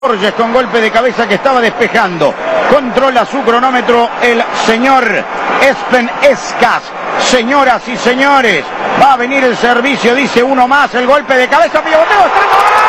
Borges con golpe de cabeza que estaba despejando. Controla su cronómetro el señor Espen Escas. Señoras y señores, va a venir el servicio, dice uno más, el golpe de cabeza, pivoteo, extremo,